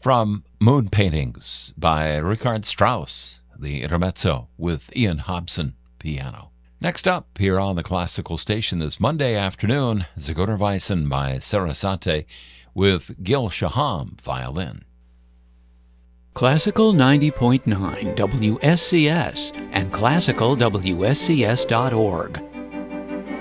From Moon Paintings by Richard Strauss, the Intermezzo with Ian Hobson, piano. Next up, here on the Classical Station this Monday afternoon, Zigeunerweisen by Sarasate with Gil Shaham, violin. Classical 90.9 WSCS and classicalwscs.org.